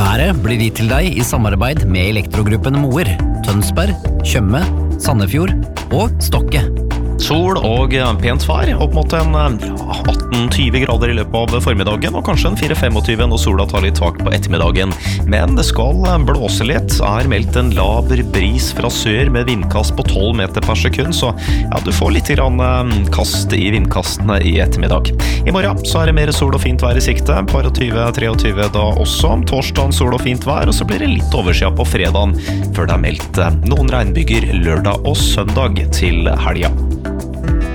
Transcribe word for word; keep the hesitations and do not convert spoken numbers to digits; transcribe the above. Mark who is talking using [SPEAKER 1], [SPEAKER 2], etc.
[SPEAKER 1] Været blir gitt til deg I samarbeid med Elektrogruppen Moer, Tønsberg, Tjøme, Sandefjord og Stokke.
[SPEAKER 2] Sol og pent vær, opp mot en atten til tjue grader I løpet av formiddagen, og kanskje en fire til tjue når sola tar litt tak på ettermiddagen. Men det skal blåse litt, er meldt en laber bris fra sør med vindkast på tolv meter per sekund, så ja, du får litt grann kast I vindkastene I ettermiddag. I morgen så er det mer sol og fint vær I sikte, par og tjue til trettitre da også. Torsdagen sol og fint vær, og så blir det litt overskya på fredagen, før det er meldt noen regnbyger lørdag og søndag til helga.